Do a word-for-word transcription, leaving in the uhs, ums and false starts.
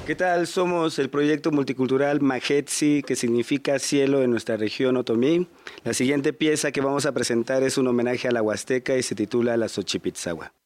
¿Qué tal? Somos el proyecto multicultural Majetsi, que significa cielo en nuestra región otomí. La siguiente pieza que vamos a presentar es un homenaje a la Huasteca y se titula La Xochipitzahuá.